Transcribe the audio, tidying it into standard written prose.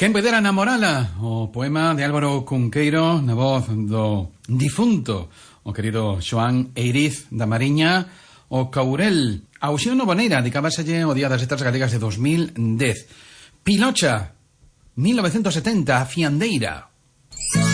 Quen puidera namorala, o poema de Álvaro Cunqueiro na voz do difunto, o querido Xoán Eiriz da Mariña, o Caurel. A Uxío Novoneira dedicábaselle o Día das Letras Galegas de 2010. Pilocha, 1970, Fiandeira.